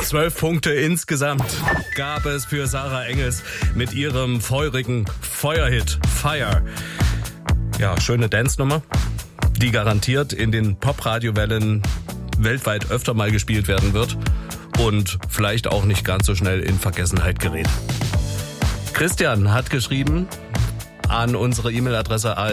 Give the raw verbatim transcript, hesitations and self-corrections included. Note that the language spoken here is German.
Zwölf Punkte insgesamt gab es für Sarah Engels mit ihrem feurigen Feuerhit Fire. Ja, schöne Dance-Nummer, die garantiert in den Pop-Radio-Wellen weltweit öfter mal gespielt werden wird und vielleicht auch nicht ganz so schnell in Vergessenheit gerät. Christian hat geschrieben an unsere E-Mail-Adresse